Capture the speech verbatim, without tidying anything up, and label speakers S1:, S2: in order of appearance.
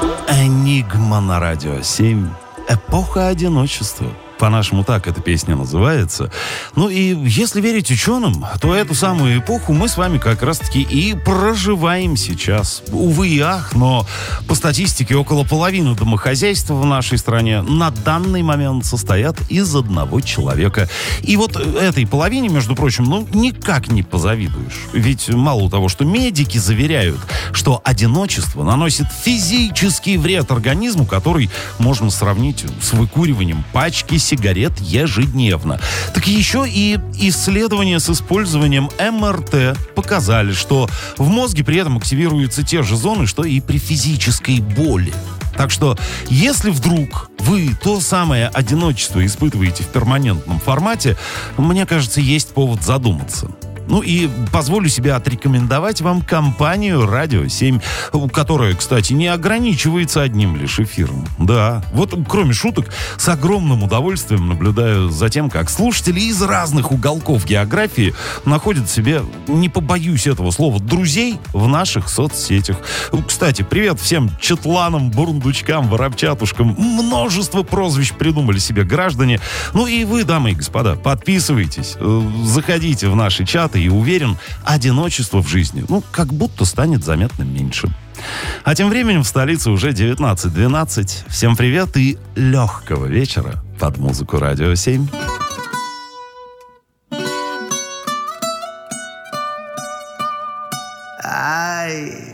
S1: Энигма на радио семь. Эпоха одиночества. По-нашему так эта песня называется. Ну и если верить ученым, то эту самую эпоху мы с вами как раз-таки и проживаем сейчас. Увы и ах, но по статистике около половины домохозяйств в нашей стране на данный момент состоят из одного человека. И вот этой половине, между прочим, ну никак не позавидуешь. Ведь мало того, что медики заверяют, что одиночество наносит физический вред организму, который можно сравнить с выкуриванием пачки сигарет ежедневно. Так еще и исследования с использованием эм эр тэ показали, что в мозге при этом активируются те же зоны, что и при физической боли. Так что, если вдруг вы то самое одиночество испытываете в перманентном формате, мне кажется, есть повод задуматься. Ну и позволю себе отрекомендовать вам компанию «Радио семь», которая, кстати, не ограничивается одним лишь эфиром. Да, вот кроме шуток, с огромным удовольствием наблюдаю за тем, как слушатели из разных уголков географии находят себе, не побоюсь этого слова, друзей в наших соцсетях. Кстати, привет всем четланам, бурундучкам, воробчатушкам. Множество прозвищ придумали себе граждане. Ну и вы, дамы и господа, подписывайтесь, заходите в наши чаты, и уверен, одиночество в жизни, ну, как будто станет заметно меньше. А тем временем в столице уже девятнадцать двенадцать. Всем привет и легкого вечера под музыку «Радио семь».
S2: Ай...